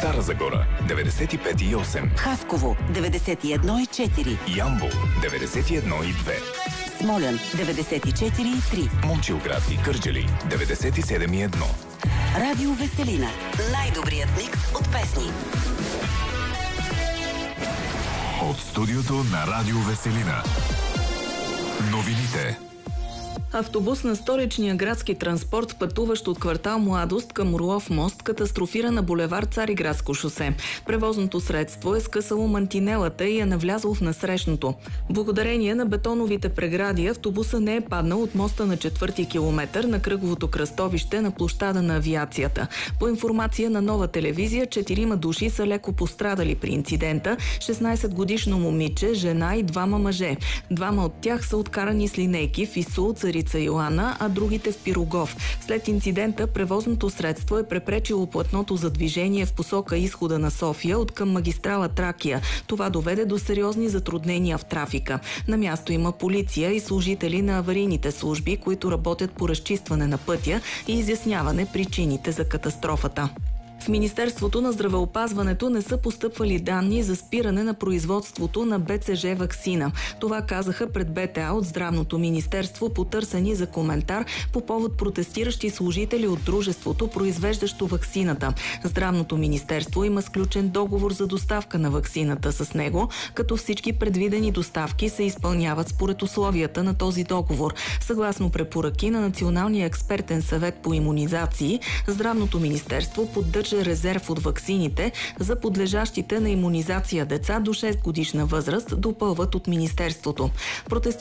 Стара Загора 95,8, Хасково 91,4, Ямбол 91,2, Смолян 94,3, Момчилград и Кърджали 97,1. Радио Веселина. Най-добрият микс от песни. От студиото на Радио Веселина. Новините. Автобус на столичния градски транспорт, пътуващ от квартал Младост към Орлов мост, катастрофира на булевард Цариградско шосе. Превозното средство е скъсало мантинелата и е навлязло в насрещното. Благодарение на бетоновите прегради, автобуса не е паднал от моста на 4-ти километър на кръговото кръстовище на площада на авиацията. По информация на Нова телевизия, 4 души са леко пострадали при инцидента: 16-годишно момиче, жена и 2 мъже. 2 от тях са откарани с линейки в ИСУЛ Царица Йоана, а другите в Пирогов. След инцидента превозното средство е препречило платното за движение в посока изхода на София от към магистрала Тракия. Това доведе до сериозни затруднения в трафика. На място има полиция и служители на аварийните служби, които работят по разчистване на пътя и изясняване причините за катастрофата. В Министерството на здравеопазването не са постъпвали данни за спиране на производството на БЦЖ ваксина. Това казаха пред БТА от Здравното министерство, потърсени за коментар по повод протестиращи служители от дружеството, произвеждащо ваксината. Здравното министерство има сключен договор за доставка на ваксината с него, като всички предвидени доставки се изпълняват според условията на този договор. Съгласно препоръки на Националния експертен съвет по имунизации, Здравното министерство поддържа резерв от ваксините за подлежащите на имунизация деца до 6 годишна възраст, допълват от министерството.